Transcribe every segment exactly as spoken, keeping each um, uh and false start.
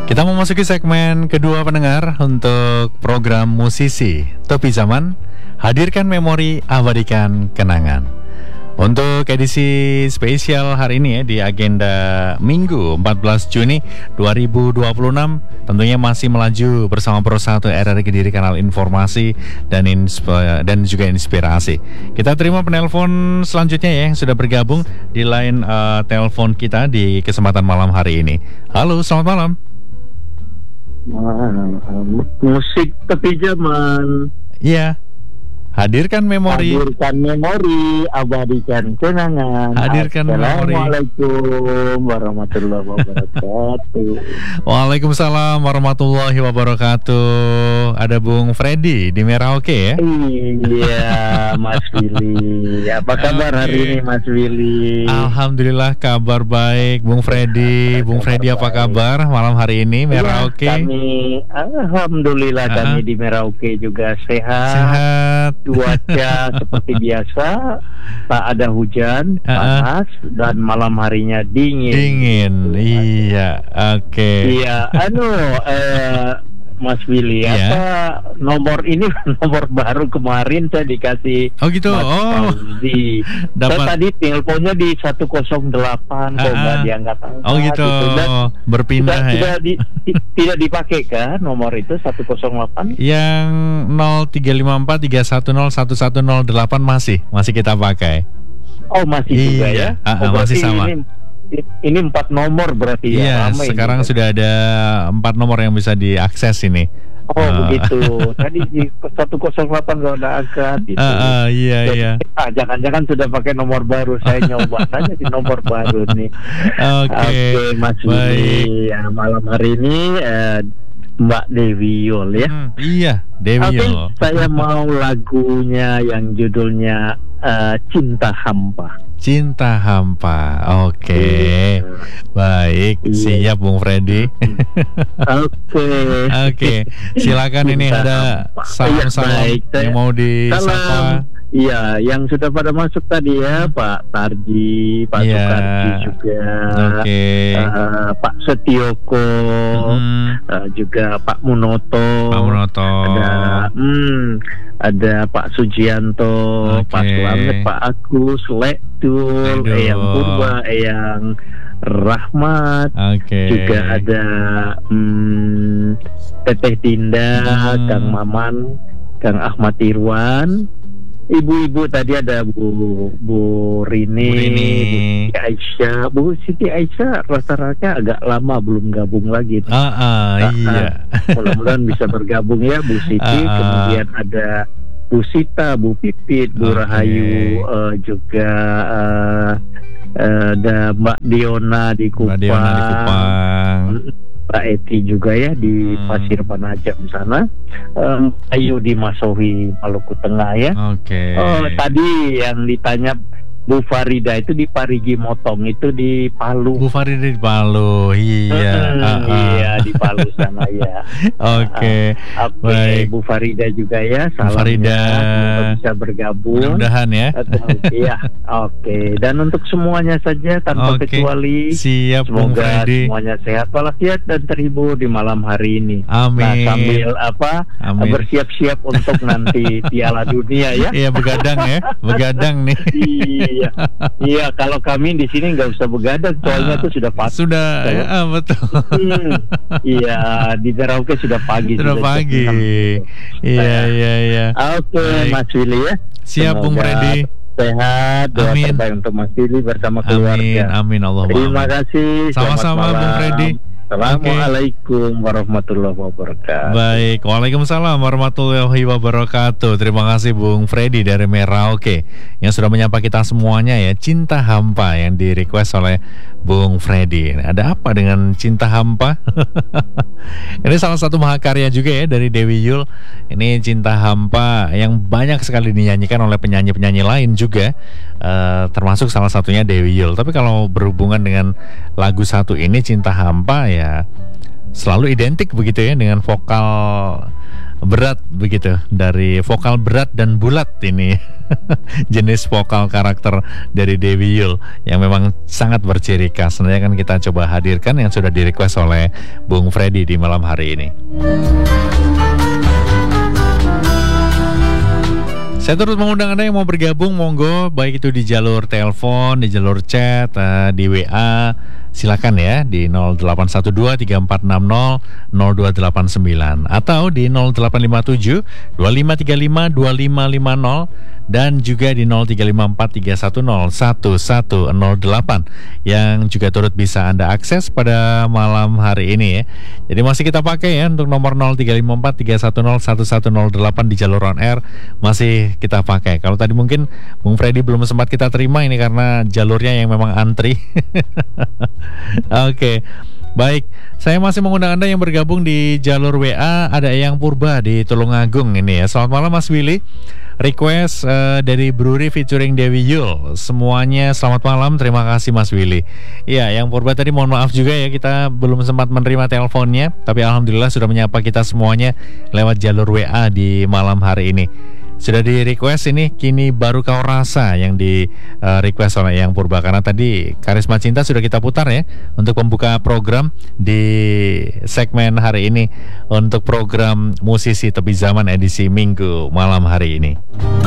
Kita memasuki segmen kedua pendengar untuk program Musisi Topi Zaman. Hadirkan memori, abadikan kenangan. Untuk edisi spesial hari ini ya, di agenda Minggu empat belas Juni dua ribu dua puluh enam, tentunya masih melaju bersama Pro satu R R I Kediri, kanal informasi dan insp- dan juga inspirasi. Kita terima penelpon selanjutnya ya, yang sudah bergabung di line uh, telepon kita di kesempatan malam hari ini. Halo, selamat malam. Musik tepi zaman. Iya. Hadirkan memori. Hadirkan memori, abadikan kenangan. Hadirkan memori. Assalamualaikum warahmatullahi wabarakatuh. Waalaikumsalam warahmatullahi wabarakatuh. Ada Bung Freddy di Merauke ya? Iya, Mas Willy. Apa kabar okay. hari ini, Mas Willy? Alhamdulillah kabar baik, Bung Freddy. Bung Freddy apa kabar malam hari ini Merauke? Ya, kami alhamdulillah uh-huh. kami di Merauke juga sehat. Sehat. Cuaca seperti biasa, tak ada hujan, uh-uh. panas, dan malam harinya dingin. Dingin, gitu. Iya, oke. Okay. Iya, anu, eh, Mas Willy, yeah. apa nomor ini nomor baru kemarin saya dikasih. Oh gitu, Mas oh. Di, dapat. Saya tadi teleponnya di seratus delapan, kok nggak diangkat. Oh gitu, gitu. Dan berpindah tidak, ya. Tidak, di, di, tidak dipakai kan nomor itu seratus delapan? Yang nol tiga lima empat tiga satu nol satu satu nol delapan masih, masih kita pakai. Oh masih iya. juga ya? Uh, oh, masih sama. Ini, ini empat nomor berarti iya, ya? Iya, sekarang ini, sudah ada empat nomor yang bisa diakses ini. Oh uh. begitu. Tadi di seratus delapan gak ada angkat gitu. Uh, uh, iya Jadi, iya. Ah, jangan-jangan sudah pakai nomor baru. Saya nyoba saja di nomor baru nih. Oke, okay. okay, Mas Willy. Ya, malam hari ini uh, Mbak Dewi Yul ya. Hmm, iya, Dewi okay, Yul. Saya mau lagunya yang judulnya uh, Cinta Hampa. Cinta Hampa. Oke. Okay. Iya. Baik, iya. Siap Bung Freddy. Oke. Oke. Okay. Silakan ini ada salam-salam yang mau disapa. Iya, yang sudah pada masuk tadi ya, Pak Tarji, Pak yeah. Sukarji juga, okay. uh, Pak Setioko, mm. uh, juga Pak Munoto, Pak Munoto, ada, hmm, ada Pak Sujianto, okay. Pak Slamet, Pak Agus, Lektul, Eyang Purba, Eyang Rahmat, okay. juga ada hmm, Teteh Dinda, hmm. Kang Maman, Kang Ahmad Irwan. Ibu-ibu tadi ada Bu Bu Rini, Bu, Rini. Bu Siti Aisyah, Bu Siti Aisyah rasa-rasanya agak lama belum gabung lagi. Ah, ah iya. Mudah-mudahan bisa bergabung ya Bu Siti. Ah, ah. Kemudian ada Bu Sita, Bu Pipit, Bu okay. Rahayu, uh, juga uh, uh, ada Mbak Diona di Kupang. Mbak Diona di Kupang. Mbak Eti juga ya di hmm. Pasir Panajam sana, um, Ayu di Masohi Maluku Tengah ya. Oke. Okay. Oh, tadi yang ditanya Bu Farida itu di Parigi Motong, itu di Palu. Bu Farida di Palu, iya. Hmm, uh, uh. Iya di Palu sana ya. Oke. Okay. Uh, okay. Baik. Bu Farida juga ya. Bu Farida semoga bisa bergabung. Mudah-mudahan ya. Iya. Oke. Okay. Dan untuk semuanya saja tanpa okay. kecuali. Siap. Semoga semuanya sehat walafiat dan terhibur di malam hari ini. Amin. Nah, sambil apa? Amin. Bersiap-siap untuk nanti Piala Dunia ya. Iya begadang ya. Begadang nih. Iya, iya. Kalau kami di sini nggak usah begadang, soalnya itu uh, sudah pagi. Sudah, ya, ah, betul. Hmm, iya, di Merauke sudah pagi. Sudah, sudah pagi. Iya, iya, iya. Oke, okay, Mas Willy ya. Siap, semoga Bung Freddy. Sehat, doa amin. Terbaik untuk Mas Willy bersama keluarga. Amin, amin Allah. Terima kasih. Sama-sama, Bung Freddy. Assalamualaikum okay. warahmatullahi wabarakatuh. Baik, waalaikumsalam warahmatullahi wabarakatuh. Terima kasih Bung Freddy dari Merauke yang sudah menyapa kita semuanya ya. Cinta Hampa yang di request oleh Bung Freddy. Ada apa dengan Cinta Hampa? Ini salah satu mahakarya juga ya dari Dewi Yul. Ini Cinta Hampa yang banyak sekali dinyanyikan oleh penyanyi-penyanyi lain juga, uh, termasuk salah satunya Dewi Yul. Tapi kalau berhubungan dengan lagu satu ini Cinta Hampa ya selalu identik begitu ya dengan vokal berat begitu, dari vokal berat dan bulat ini. Jenis vokal karakter dari Dewi Yull yang memang sangat berciri khas. Sebenarnya kan kita coba hadirkan yang sudah di-request oleh Bung Freddy di malam hari ini. Saya turut mengundang Anda yang mau bergabung, monggo, baik itu di jalur telepon, di jalur chat, uh, di W A, silakan ya di nol delapan satu dua tiga empat enam nol nol dua delapan sembilan atau di nol delapan lima tujuh dua lima tiga lima dua lima lima nol dan juga di nol tiga lima empat tiga satu nol satu satu nol delapan yang juga turut bisa Anda akses pada malam hari ini ya. Jadi masih kita pakai ya untuk nomor nol tiga lima empat tiga satu nol satu satu nol delapan di jalur on air masih kita pakai. Kalau tadi mungkin Bung Freddy belum sempat kita terima ini karena jalurnya yang memang antri. Oke, okay. Baik, saya masih mengundang Anda yang bergabung di jalur W A. Ada Eyang Purba di Tulungagung ini ya. Selamat malam Mas Willy. Request uh, dari Brewery featuring Dewi Yull. Semuanya selamat malam, terima kasih Mas Willy. Iya, Eyang Purba tadi mohon maaf juga ya, kita belum sempat menerima teleponnya, tapi alhamdulillah sudah menyapa kita semuanya lewat jalur W A di malam hari ini. Sudah di request ini Kini Baru Kau Rasa yang di uh, request oleh Eyang Purba, karena tadi Karisma Cinta sudah kita putar ya untuk membuka program di segmen hari ini untuk program Musisi Tepi Zaman edisi Minggu malam hari ini.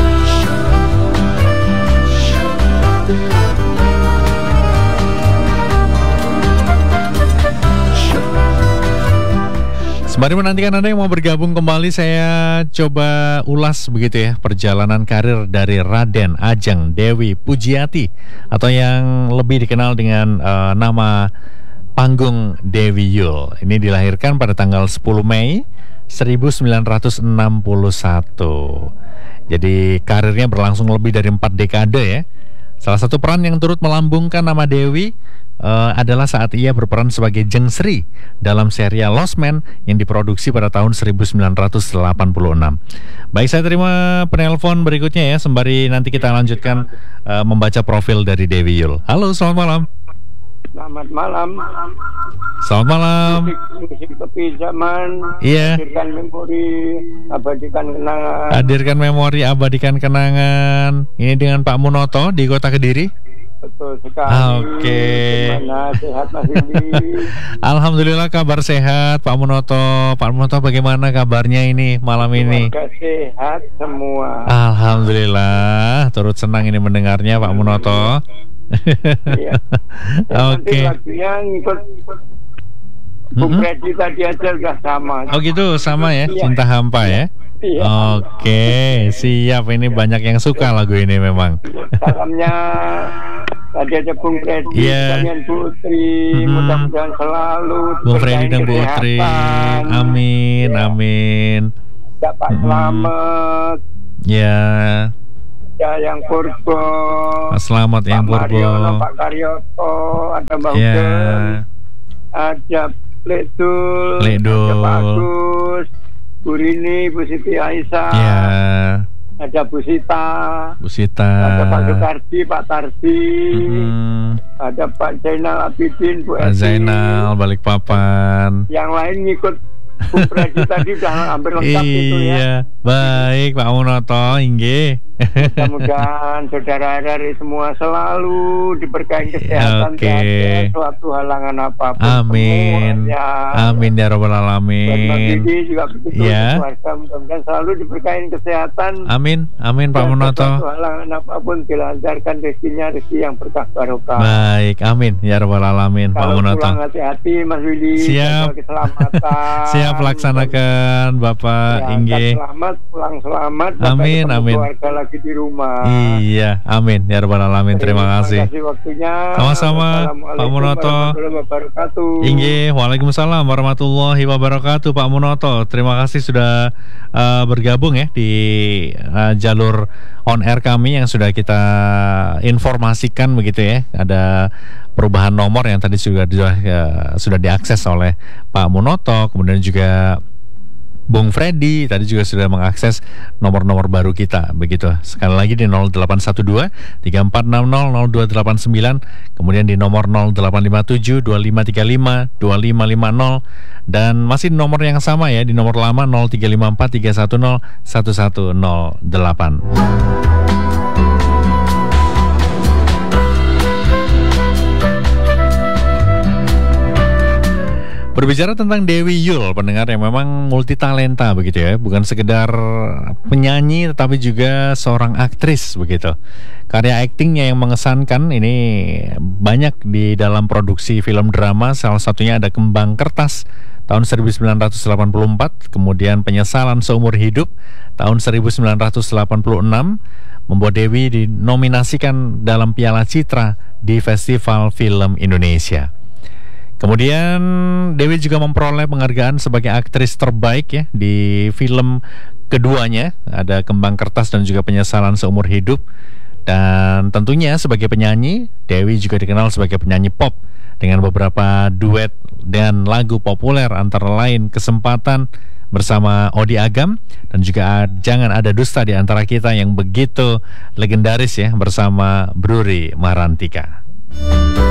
Sembari menantikan Anda yang mau bergabung kembali, saya coba ulas begitu ya perjalanan karir dari Raden Ajeng Dewi Pujiati atau yang lebih dikenal dengan uh, nama panggung Dewi Yull. Ini dilahirkan pada tanggal sepuluh Mei seribu sembilan ratus enam puluh satu. Jadi karirnya berlangsung lebih dari empat dekade ya. Salah satu peran yang turut melambungkan nama Dewi uh, adalah saat ia berperan sebagai Jeng Sri dalam serial Lost Man yang diproduksi pada tahun seribu sembilan ratus delapan puluh enam. Baik, saya terima penelpon berikutnya ya, sembari nanti kita lanjutkan uh, membaca profil dari Dewi Yull. Halo, selamat malam. Selamat malam. Selamat malam. Musik, musik tepi zaman. Iya. Hadirkan memori, abadikan kenangan. Hadirkan memori, abadikan kenangan. Ini dengan Pak Munoto di Kota Kediri. Betul sekali. Oke. Gimana, sehat Mas Willy? Alhamdulillah kabar sehat Pak Munoto. Pak Munoto bagaimana kabarnya ini malam ini? Keluarga sehat semua. Alhamdulillah, turut senang ini mendengarnya Pak Munoto. Iya. Oke. Nanti lagunya ngikut Bung Mm-mm. Freddy tadi aja udah sama. Oh gitu, sama ya, Iya. Cinta Hampa ya. Iya. Oke, siap. Ini banyak yang suka lagu ini memang. Salamnya tadi ada Bung Freddy, Iya. kalian Putri, Mm-mm. mudah-mudahan selalu Bung Freddy dan Bu diberikan Utri. kesehatan. Amin, Ya. amin. Dapat Mm-mm. selamat. Ya, Ya, yang Purbo, Mas Selamat Pak yang Mariono, Purbo. Pak Karyoto, ada Mbak Ya, Ugeng, ada Ledul, Ledul. ada Pak Agus, Bu Rini, Bu Siti Aisyah, ya, ada Bu Sita, Bu Sita. ada Pak Sukardi, Pak Tardi, Mm-mm. ada Pak Zainal Abidin, Bu Pak Eti. Zainal Balikpapan. Yang lain ngikut Bung Freddy tadi udah hampir lengkap itu ya. Iya, baik Pak Munoto, inggih. Mudah-mudahan saudara dari semua selalu diberkahi kesehatan, Oke. tidak ada suatu halangan apapun. Amin. Semuanya. Amin ya Rabbal Buat Mbak Alamin. Didi juga begitu. Ya. Keluarga mudah-mudahan selalu diberkahi kesehatan. Amin, amin Pak Dan Munoto. suatu halangan apapun dilancarkan rezekinya, rezeki yang berkah barokah. Baik, amin ya Rabbal Alamin Pak Kalau Munoto. pulang hati-hati Mas Willy. Siap. Jaga keselamatan. Siap laksanakan Bapak Ya, inggih. selamat, pulang selamat. Bapak Amin, ketemu amin. Keluarga lagi di rumah. Iya, amin ya Rabbal Alamin. Terima kasih. Terima kasih waktunya. Sama-sama, Assalamualaikum Pak Munoto. warahmatullahi wabarakatuh. Inggih, waalaikumsalam warahmatullahi wabarakatuh Pak Munoto. Terima kasih sudah uh, bergabung ya di uh, jalur on air kami yang sudah kita informasikan begitu ya. Ada perubahan nomor yang tadi juga sudah uh, sudah diakses oleh Pak Munoto, kemudian juga Bung Freddy tadi juga sudah mengakses nomor-nomor baru kita, begitu. Sekali lagi di nol delapan satu dua tiga empat enam nol nol dua delapan sembilan, kemudian di nomor nol delapan lima tujuh dua lima tiga lima dua lima lima nol, dan masih nomor yang sama ya, di nomor lama nol tiga lima empat tiga satu nol satu satu nol delapan. Berbicara tentang Dewi Yull, pendengar yang memang multitalenta begitu ya, bukan sekedar penyanyi tetapi juga seorang aktris begitu. Karya aktingnya yang mengesankan ini banyak di dalam produksi film drama, salah satunya ada Kembang Kertas tahun seribu sembilan ratus delapan puluh empat, kemudian Penyesalan Seumur Hidup tahun seribu sembilan ratus delapan puluh enam, membuat Dewi dinominasikan dalam Piala Citra di Festival Film Indonesia. Kemudian Dewi juga memperoleh penghargaan sebagai aktris terbaik ya di film keduanya, ada Kembang Kertas dan juga Penyesalan Seumur Hidup. Dan tentunya sebagai penyanyi, Dewi juga dikenal sebagai penyanyi pop dengan beberapa duet dan lagu populer, antara lain Kesempatan bersama Odi Agam dan juga Jangan Ada Dusta di Antara Kita yang begitu legendaris ya bersama Bruri Marantika.